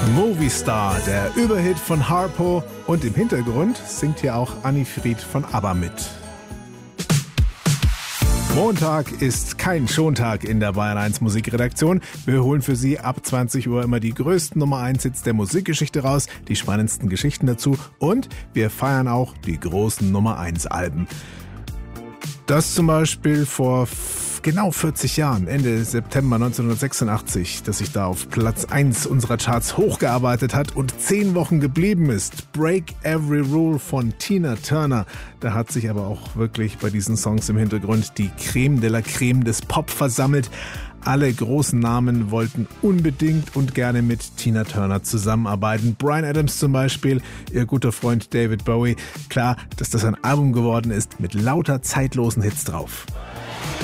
Movie Star, der Überhit von Harpo, und im Hintergrund singt hier auch Anni Fried von ABBA mit. Montag ist kein Schontag in der Bayern 1 Musikredaktion. Wir holen für Sie ab 20 Uhr immer die größten Nummer 1 Hits der Musikgeschichte raus, die spannendsten Geschichten dazu, und wir feiern auch die großen Nummer 1 Alben. Das zum Beispiel vor genau 40 Jahren, Ende September 1986, dass sich da auf Platz 1 unserer Charts hochgearbeitet hat und 10 Wochen geblieben ist. Break Every Rule von Tina Turner. Da hat sich aber auch wirklich bei diesen Songs im Hintergrund die Creme de la Creme des Pop versammelt. Alle großen Namen wollten unbedingt und gerne mit Tina Turner zusammenarbeiten. Bryan Adams zum Beispiel, ihr guter Freund David Bowie. Klar, dass das ein Album geworden ist mit lauter zeitlosen Hits drauf.